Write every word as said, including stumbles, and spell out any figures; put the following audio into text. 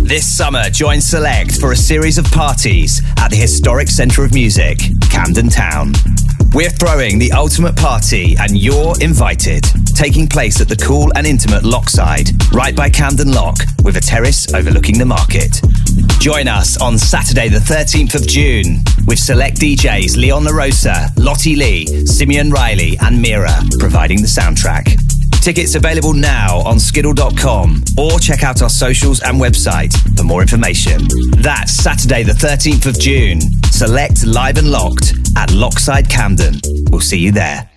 This summer, join Select for a series of parties at the historic centre of music, Camden Town. We're throwing the ultimate party and you're invited. Taking place at the cool and intimate Lockside, right by Camden Lock, with a terrace overlooking the market. Join us on Saturday the thirteenth of June with select D Js Leon LaRosa, Lottie Lee, Simeon Riley and Mira providing the soundtrack. Tickets available now on skiddle dot com or check out our socials and website for more information. That's Saturday the thirteenth of June. Select live and locked at Lockside Camden. We'll see you there.